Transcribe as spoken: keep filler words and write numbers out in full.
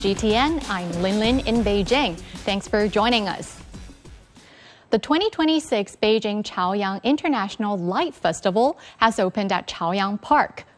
G T N, I'm Lin Lin in Beijing. Thanks for joining us. The twenty twenty-six Beijing Chaoyang International Light Festival has opened at Chaoyang Park.